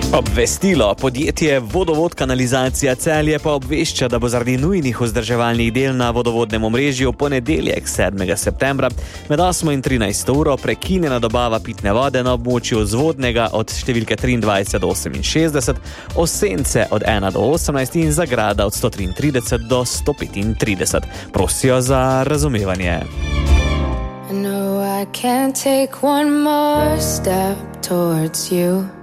Obvestilo. Podjetje Vodovod Kanalizacija Celje pa obvešča, da bo zaradi nujnih vzdrževalnih del na vodovodnem omrežju ponedeljek 7. septembra med 8 in 13 uro prekinjena dobava pitne vode na območju Zvodnega od številke 23 do 68, Osence od 1 do 18 in Zagrada od 133 do 135. Prosijo za razumevanje. I know I can't take one more step towards you.